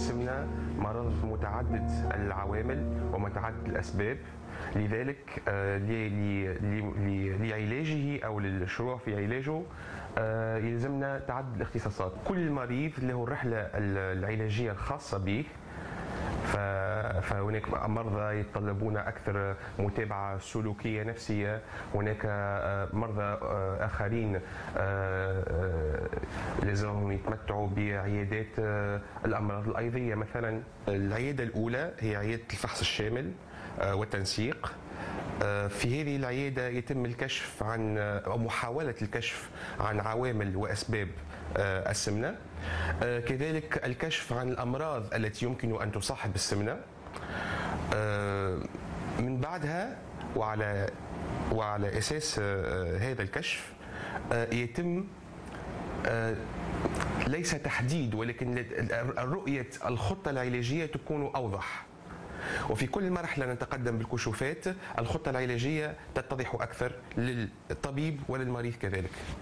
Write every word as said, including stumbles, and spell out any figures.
السمنة مرض متعدد العوامل ومتعدد الأسباب، لذلك آه، ل- ل- ل- لعلاجه أو للشروع في علاجه آه، يلزمنا تعدد الاختصاصات. كل مريض له الرحلة العلاجية الخاصة به، ف- فهناك مرضى يتطلبون أكثر متابعة سلوكية نفسية، هناك آه، مرضى آه، آخرين آه، آه، لازمهم يتمتعوا بعيادات آه، الأمراض الأيضية مثلا. العيادة الأولى هي عيادة الفحص الشامل آه، والتنسيق. آه، في هذه العيادة يتم الكشف عن أو محاولة الكشف عن عوامل وأسباب آه، السمنة، آه، كذلك الكشف عن الأمراض التي يمكن أن تصاحب السمنة. آه، من بعدها وعلى وعلى أساس آه، هذا الكشف آه، يتم آه، ليس تحديد، ولكن الرؤية الخطة العلاجية تكون أوضح. وفي كل مرحلة نتقدم بالكشوفات الخطة العلاجية تتضح أكثر للطبيب وللمريض كذلك.